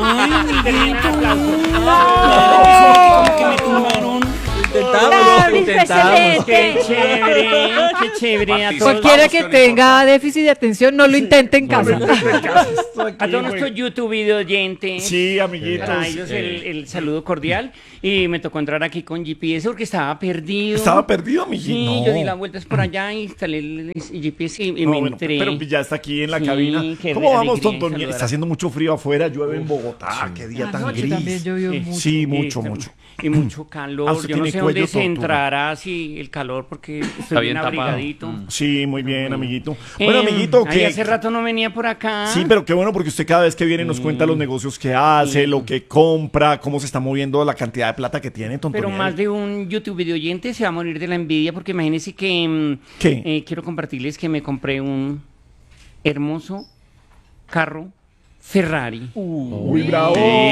Ay, amiguito. Que me tumbaron. Intentamos. Qué chévere a todos. Cualquiera que tenga déficit de atención, no lo intente en casa. A todos nuestros YouTube video oyentes. Sí, amiguitos. Para ellos el saludo cordial. Y me tocó entrar aquí con GPS porque estaba perdido. ¿Estaba perdido, amiguito? Sí, No. yo di las vueltas por allá, instalé el GPS y No, me bueno, entré. pero ya está aquí en la Sí, cabina. qué ¿Cómo vamos, alegría Tontoniel? saludar. Está haciendo mucho frío afuera, llueve en Bogotá. Qué día tan Anoche gris. también llovió Sí. mucho. Sí, mucho, Sí, mucho. Y mucho calor. Ah, usted Yo no tiene sé dónde cuello se tortuga. entrará así el calor porque estoy bien bien tapado. abrigadito. Sí, muy bien, amiguito. Bueno, Eh, amiguito, ay, que... hace rato no venía por acá. Sí, pero qué bueno porque usted cada vez que viene nos cuenta los negocios que hace, lo que compra, cómo se está moviendo la cantidad de plata que tiene, Tontoniel. Pero más de un YouTube video oyente se va a morir de la envidia porque imagínense que ¿Qué? quiero compartirles que me compré un hermoso carro Ferrari. Uy, bravo.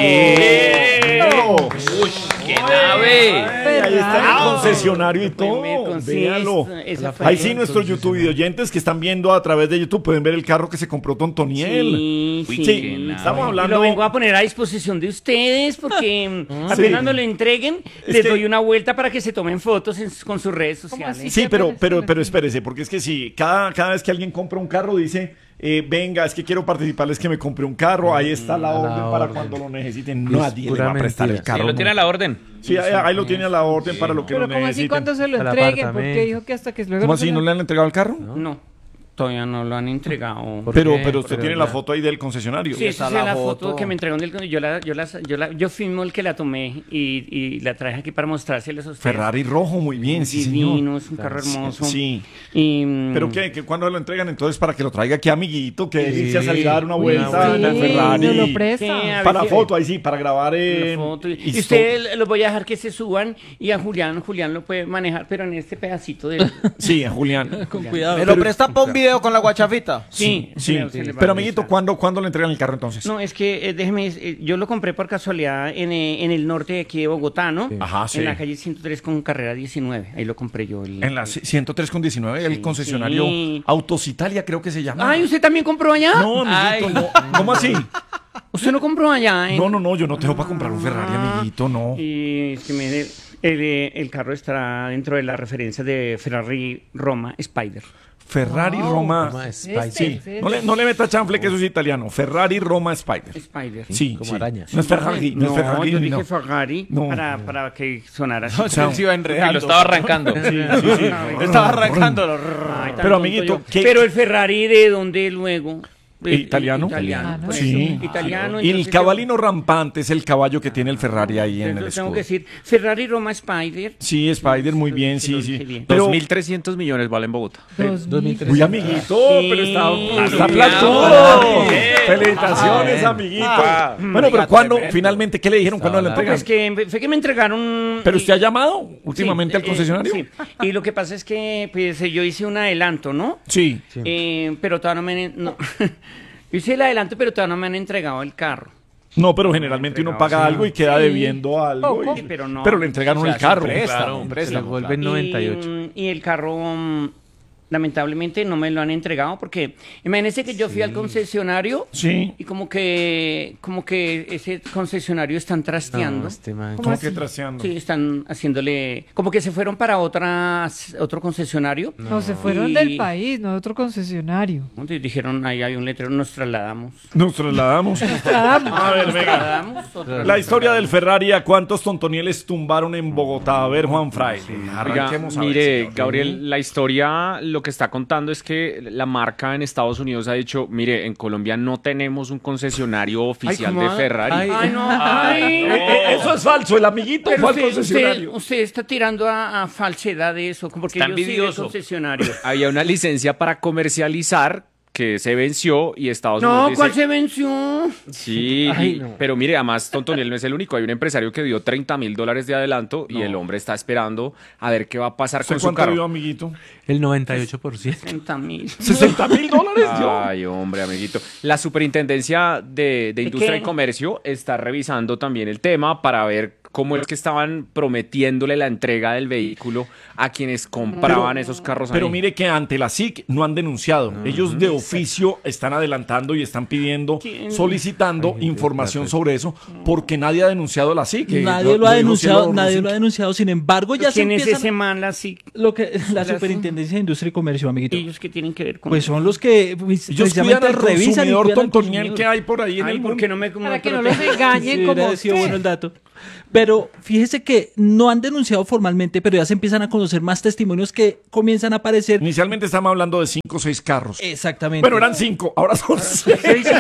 ¡Qué nave! Ahí está el concesionario y todo. Sí, Véalo. esa fue Ahí la- sí, nuestros YouTube videoyentes que están viendo a través de YouTube pueden ver el carro que se compró Tontoniel. Sí, Uy, sí. qué nave. Estamos Y hablando. lo vengo a poner a disposición de ustedes porque apenas Sí. me lo entreguen, Es les que- doy una vuelta para que se tomen fotos con sus redes sociales. así? Sí, pero espérese, porque es que sí, cada vez que alguien compra un carro dice, venga, es que quiero participarles que me compré un carro, ahí está la orden para cuando lo necesiten. Nadie le va a prestar el Sí, carro. lo tiene a la orden. Sí, ahí lo tiene a la orden para lo que Pero lo ¿cómo así necesiten. cuando se lo Al entreguen? apartamento. Porque dijo que hasta que luego ¿Cómo no se así? lo- ¿No le han entregado el carro? No, todavía no lo han entregado. ¿Por Pero qué? usted Pero tiene ya. la foto ahí del concesionario. Sí, esa es la foto que me entregaron del yo filmo el que la tomé y la traje aquí para mostrárselas a ustedes. Ferrari rojo, muy bien, sí, señor. Divino, es un carro hermoso. Sí. Y, ¿Pero qué? ¿Cuándo lo entregan entonces para que lo traiga aquí, amiguito? Que irse a salir a dar una Una vuelta vuelta. en el Sí, Ferrari. nos lo Sí, presta. a ver Para si- foto, ahí sí, para grabar la foto. Y histo- ustedes los voy a dejar que se suban y a Julián lo puede manejar, pero en este pedacito de... Sí, a Julián. Con cuidado. ¿Me lo presta para un video con la guachafita? Sí, Sí. se le va Pero a amiguito, prestar. ¿cuándo le entregan el carro entonces? No, es que déjeme, yo lo compré por casualidad en el norte de aquí de Bogotá, ¿no? Ajá, sí. En la calle 103 con carrera 19. Ahí lo compré yo. En la 103 con 19, el Sí, concesionario sí. Autos Italia, creo que se llama. Ay, ¿usted también compró allá? No, amiguito, no. ¿Cómo así? ¿Usted no compró allá? No, yo no tengo para comprar un Ferrari, amiguito, no. Y es que mire, el carro estará dentro de la referencia de Ferrari Roma Spider. Ferrari Roma. Roma Spider. Sí, no le meta chanfle que eso es italiano. Ferrari Roma Spider. Spider. Sí, Como sí. arañas. No es Ferrari, no es Ferrari. yo dije no. Ferrari No. para que sonara así. Se iba Y enredando. lo estaba arrancando. Estaba arrancando. Ay, tan Pero, tonto amiguito, yo. ¿qué- Pero el Ferrari, ¿de dónde luego? ¿Italiano? Italiano, por Sí. eso, italiano. Y el entonces cabalino rampante es el caballo que tiene el Ferrari ahí en el entonces tengo escudo. que decir Ferrari Roma Spider. Sí, Spider, muy bien, Sí, sí, lo sí. dije bien. Pero, 2.300 millones vale en Bogotá. 2003. uy, amiguito, Sí. pero está Sí. platudo. Bien. Felicitaciones, amiguito. Bueno, pero ¿cuándo, finalmente, qué le dijeron? ¿Cuándo le entregan? Pues que fue que me entregaron. ¿Pero usted ha llamado últimamente Sí, al concesionario? sí. Y lo que pasa es que pues, yo hice un adelanto, ¿no? Sí. Pero todavía no me. No. Yo hice el adelanto, pero todavía no me han entregado el carro. No, pero generalmente uno paga algo y queda debiendo algo. Poco. y- Sí, pero no. pero le entregaron el carro. Se le vuelven 98. Y el carro, lamentablemente, no me lo han entregado porque imagínense que yo fui al concesionario Sí. y como que ese concesionario están trasteando. No, este man. ¿Cómo que traseando? Sí, están haciéndole. Como que se fueron para otro concesionario. No, se fueron Y- del país, no de otro concesionario. Entonces dijeron, ahí hay un letrero, nos trasladamos. Nos trasladamos. A ver, venga. Trasladamos, otra La vez. historia del Ferrari, ¿a cuántos tontonieles tumbaron en Bogotá? A ver, Juan Fraile. Oiga, Arranquemos a ver, mire, señor. Gabriel, la historia lo que está contando es que la marca en Estados Unidos ha dicho, mire, en Colombia no tenemos un concesionario oficial ¿cómo de va? Ferrari. Ay, no, ay. Eso es falso, el amiguito Pero fue al usted, concesionario. usted está tirando a falsedad de eso, porque Está yo soy envidioso. del concesionario. Había una licencia para comercializar que se venció y Estados No, Unidos dice, ¿cuál se venció? Sí, pero mire, además Tontoniel no es el único. Hay un empresario que dio $30,000 de adelanto y el hombre está esperando a ver qué va a pasar ¿Usted con su cuánto dio, carro. amiguito? El 98%. 60.000. $60,000 dio. Ay, hombre, amiguito. La Superintendencia de Industria qué? y Comercio está revisando también el tema para ver cómo es que estaban prometiéndole la entrega del vehículo a quienes compraban esos carros Pero ahí. mire que ante la SIC no han denunciado. Ellos de oficio están adelantando y están pidiendo, ¿Quién? solicitando información sobre eso, porque nadie ha denunciado la SIC. Nadie lo ha denunciado, nadie lo ha denunciado. Sin embargo, ya se ¿Quién es empiezan ese man, la SIC? lo que la Superintendencia de Industria y Comercio, amiguito. ¿Ellos qué tienen que ver con Pues eso? son los que Ellos cuidan precisamente al revisan y consumidor cuidan al tontoniel consumidor. que hay por ahí en Ay, el ¿por mundo. qué no me Para que no los engañen Sí, como hubiera sido usted. bueno el dato. Pero fíjese que no han denunciado formalmente, pero ya se empiezan a conocer más testimonios que comienzan a aparecer. Inicialmente estábamos hablando de 5 o 6 carros. Exactamente. Bueno, eran 5, ahora son 6.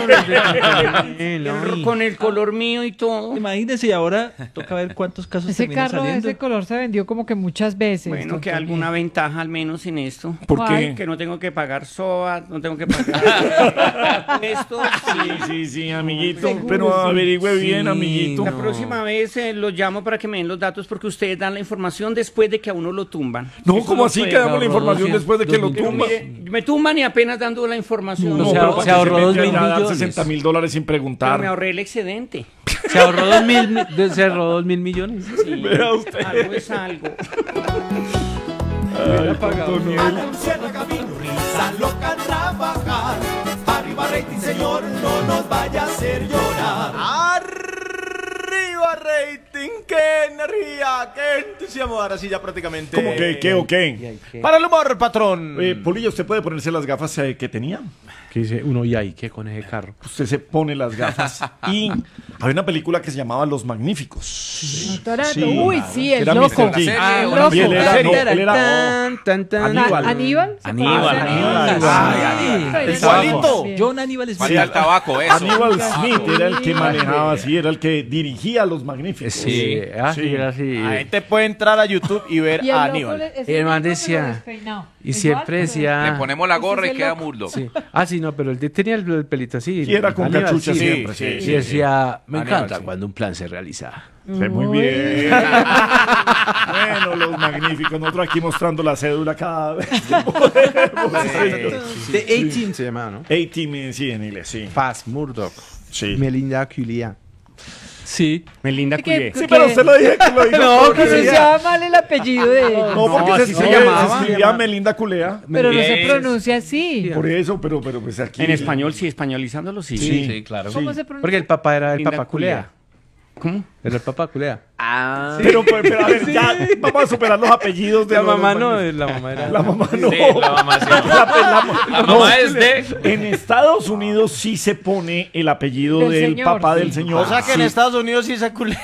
Con el color mío y todo. Imagínense, y ahora toca ver cuántos casos Ese terminan carro de saliendo. ese color se vendió como que muchas veces. Bueno, que doctor alguna Miguel. ventaja al menos en esto. ¿Por ¿Cuál? qué? Que no tengo que pagar SOAT, no tengo que pagar esto. Sí, amiguito. Seguro, Pero sí. averigüe bien, amiguito. La próxima vez los llamo para que me den los datos porque ustedes dan la información después de que a uno lo tumban. No, Eso ¿cómo no así puede. que damos la ahorró información 200, después de que lo 2.000 tumban? Mire, me tumban y apenas dando la información. No, pero se ¿para qué ahorró mete 2.000 a dar millones. $60,000 sin Pero preguntar? me ahorré el excedente. Se ahorró 2.000 millones. Sí, Vea usted. algo es algo. La luciérnaga vino, risa loca trabajar. Arriba rating, señor, no nos vaya a hacer llorar. Arriba rating, qué energía, qué entusiasmo. Ahora sí ya prácticamente. ¿Cómo que qué o qué? Para el humor, patrón. Polillo, ¿usted puede ponerse las gafas que tenía? Que dice uno, ¿y ahí qué con ese carro? Usted se pone las gafas. Y había una película que se llamaba Los Magníficos. Uy, sí, el Era loco. Mr. T. El Y loco. él era, no, él era Aníbal. Aníbal. ¿Aníbal? Igualito. John Aníbal Smith. Sí, tabaco, eso. Aníbal Smith era el que manejaba así, era el que dirigía Los Magníficos. Sí, Sí. era así. La gente puede entrar a YouTube y ver Y el a loco Aníbal. ese Y el man loco decía- se lo despeinó. Y siempre Igual, decía... Le ponemos la gorra y Ese es el queda loco. murdo. Sí. Ah, sí, no, pero él tenía el pelito así. Y era con Aníbal, cachucha sí. siempre. sí, Y Sí, decía, me Aníbal, encanta sí. cuando un plan se realiza. Sí, muy bien. Bueno, Los Magníficos. Nosotros aquí mostrando la cédula cada vez que podemos. The 18 se llamaba, ¿no? A-Team, sí, en inglés, sí. Paz Murdoch. Sí. Melinda Culia. Sí. Melinda ¿Qué- Culié. Sí, pero usted lo dije que lo dijo. No, porque pronunciaba mal el apellido de ella. No, porque No, se así se escribía, llamaba. se escribía Melinda Culea. Pero no se Es- pronuncia así. Por eso, pero pues aquí. En español, sí, españolizándolo, sí. Sí. claro. ¿Cómo se pronuncia? Porque el papá era el Melinda papá Culea. ¿Cómo? Era el papá Culea. Pero a ver, ya vamos a superar los apellidos de La los mamá no, Magníficos. la mamá era... La mamá no. Sí, la mamá sí. La mamá es de- En Estados Unidos sí se pone el apellido Del del señor, papá sí. del señor. O sea que en Sí. Estados Unidos sí se culea.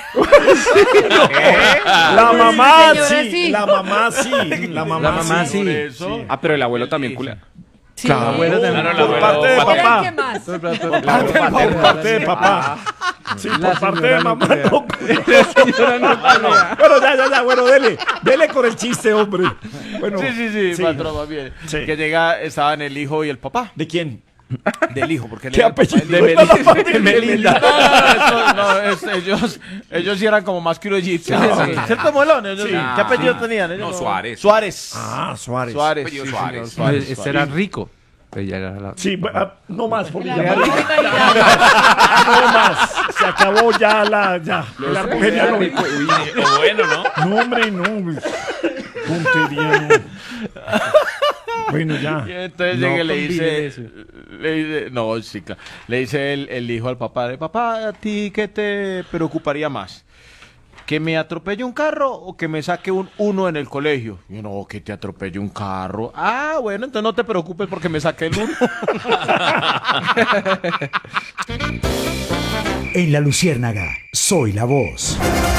La mamá señora, sí, sí. la mamá sí, la mamá, La mamá sí. Por eso. Ah, pero el abuelo también culea. Sí. Claro, abuelo también. Claro, el por abuelo parte de papá. Era el papá. que más. Por parte de papá. Sí, La por parte señora de no mamá. culea. No. Bueno, ya, bueno, dele con el chiste, hombre. Bueno, Sí, patrón, más bien. Sí. Que estaban el hijo y el papá. ¿De quién? Del hijo, porque él ¿Qué era el papá apellido? del hijo. De Melinda. Ellos sí eran como más que unos egipcios. Sí. ¿Cierto, Molón? Ellos- Sí. ¿Qué apellido tenían? Ellos No, Suárez. Suárez. Ah, Suárez. Suárez. Apellido sí, Suárez. señor, Este era rico. Ella era la... Sí, no más, porque La ya buena Navidad. no más. Se acabó ya la mujer ya no. Bueno, ¿no? No, hombre, no. Puntería, no. Bueno, ya. Y entonces No llega y combinen eso. le dice, no, sí, claro. Le dice el hijo al papá, papá, ¿a ti qué te preocuparía más? ¿Que me atropelle un carro o que me saque un 1 en el colegio? Y yo, no, que te atropelle un carro. Ah, bueno, entonces no te preocupes porque me saqué el 1. En La Luciérnaga, soy la voz.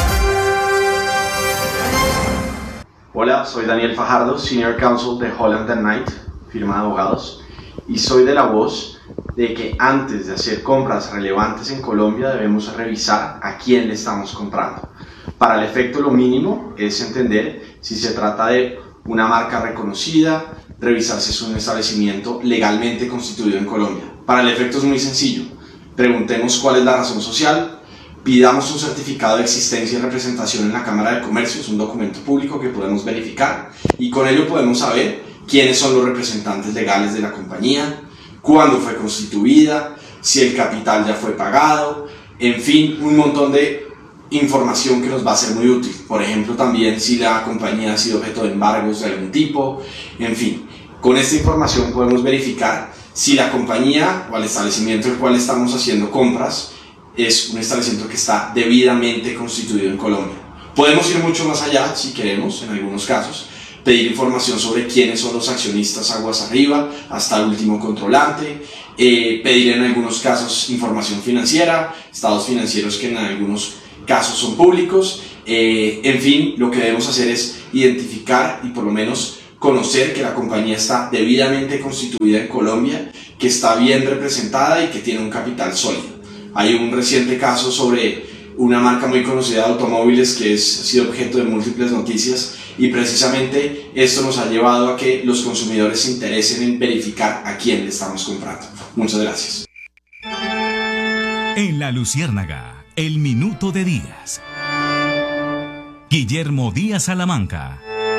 Hola, soy Daniel Fajardo, Senior Counsel de Holland & Knight, firma de abogados, y soy de la voz de que antes de hacer compras relevantes en Colombia debemos revisar a quién le estamos comprando. Para el efecto, lo mínimo es entender si se trata de una marca reconocida, revisar si es un establecimiento legalmente constituido en Colombia. Para el efecto es muy sencillo. Preguntemos cuál es la razón social, pidamos un certificado de existencia y representación en la Cámara de Comercio, es un documento público que podemos verificar, y con ello podemos saber quiénes son los representantes legales de la compañía, cuándo fue constituida, si el capital ya fue pagado, en fin, un montón de información que nos va a ser muy útil. Por ejemplo, también si la compañía ha sido objeto de embargos de algún tipo, en fin. Con esta información podemos verificar si la compañía o el establecimiento del cual estamos haciendo compras es un establecimiento que está debidamente constituido en Colombia. Podemos ir mucho más allá si queremos, en algunos casos, pedir información sobre quiénes son los accionistas aguas arriba, hasta el último controlante, pedir en algunos casos información financiera, estados financieros que en algunos casos son públicos. En fin, lo que debemos hacer es identificar y por lo menos conocer que la compañía está debidamente constituida en Colombia, que está bien representada y que tiene un capital sólido. Hay un reciente caso sobre una marca muy conocida de automóviles que ha sido objeto de múltiples noticias y precisamente esto nos ha llevado a que los consumidores se interesen en verificar a quién le estamos comprando. Muchas gracias. En La Luciérnaga, el minuto de Díaz. Guillermo Díaz Salamanca.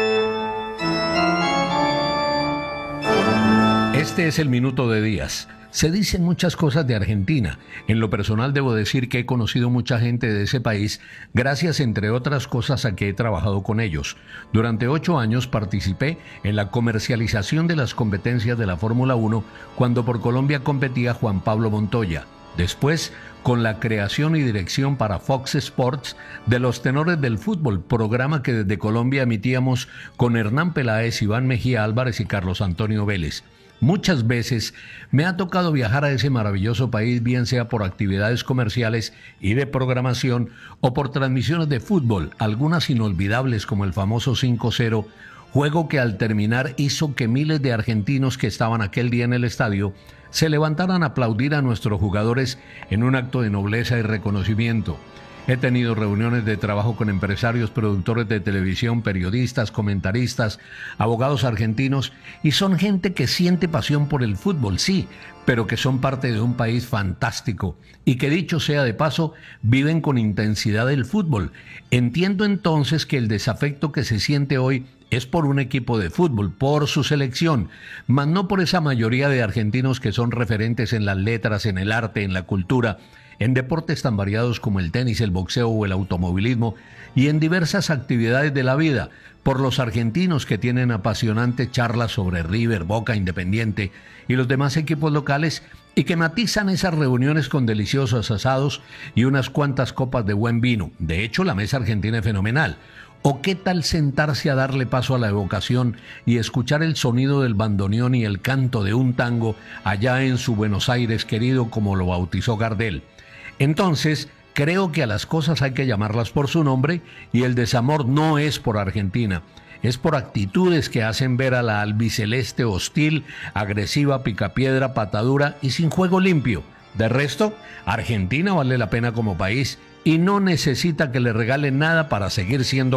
Este es el minuto de Díaz. Se dicen muchas cosas de Argentina. En lo personal debo decir que he conocido mucha gente de ese país gracias, entre otras cosas, a que he trabajado con ellos. Durante 8 años participé en la comercialización de las competencias de la Fórmula 1 cuando por Colombia competía Juan Pablo Montoya. Después, con la creación y dirección para Fox Sports de Los Tenores del Fútbol, programa que desde Colombia emitíamos con Hernán Peláez, Iván Mejía Álvarez y Carlos Antonio Vélez. Muchas veces me ha tocado viajar a ese maravilloso país, bien sea por actividades comerciales y de programación o por transmisiones de fútbol, algunas inolvidables como el famoso 5-0, juego que al terminar hizo que miles de argentinos que estaban aquel día en el estadio se levantaran a aplaudir a nuestros jugadores en un acto de nobleza y reconocimiento. He tenido reuniones de trabajo con empresarios, productores de televisión, periodistas, comentaristas, abogados argentinos, y son gente que siente pasión por el fútbol, sí, pero que son parte de un país fantástico y que, dicho sea de paso, viven con intensidad el fútbol. Entiendo entonces que el desafecto que se siente hoy es por un equipo de fútbol, por su selección, mas no por esa mayoría de argentinos que son referentes en las letras, en el arte, en la cultura, en deportes tan variados como el tenis, el boxeo o el automovilismo y en diversas actividades de la vida, por los argentinos que tienen apasionantes charlas sobre River, Boca, Independiente y los demás equipos locales y que matizan esas reuniones con deliciosos asados y unas cuantas copas de buen vino. De hecho, la mesa argentina es fenomenal. ¿O qué tal sentarse a darle paso a la evocación y escuchar el sonido del bandoneón y el canto de un tango allá en su Buenos Aires querido, como lo bautizó Gardel? Entonces, creo que a las cosas hay que llamarlas por su nombre y el desamor no es por Argentina, es por actitudes que hacen ver a la albiceleste hostil, agresiva, picapiedra, patadura y sin juego limpio. De resto, Argentina vale la pena como país y no necesita que le regalen nada para seguir siendo